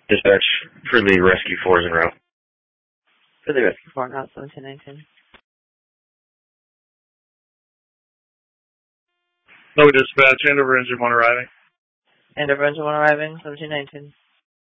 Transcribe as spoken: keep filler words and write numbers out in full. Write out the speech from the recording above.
Dispatch for the rescue fours in row. For the rescue four, not seventeen nineteen. No dispatch, end over engine one arriving. End over engine one arriving, seventeen nineteen.